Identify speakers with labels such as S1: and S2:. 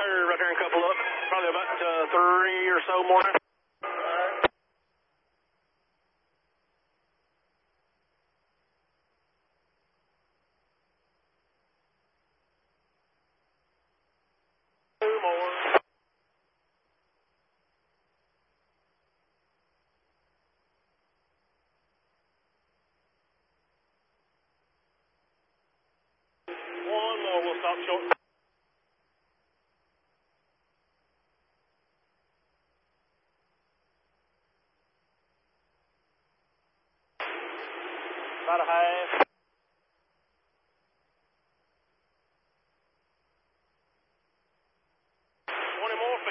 S1: curve right there and couple up. Probably about 3 or so more. Two more. One more. We'll stop short. About a half. 20 more feet.